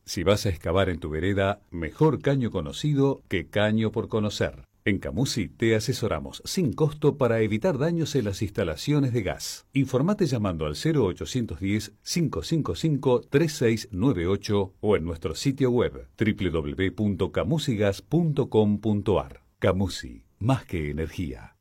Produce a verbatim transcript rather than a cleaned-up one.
Si vas a excavar en tu vereda, mejor caño conocido que caño por conocer. En Camusi te asesoramos sin costo para evitar daños en las instalaciones de gas. Informate llamando al cero ochocientos diez, cinco cinco cinco, tres seis nueve ocho o en nuestro sitio web doble u doble u doble u punto camusigas punto com punto ar. Camusi, más que energía.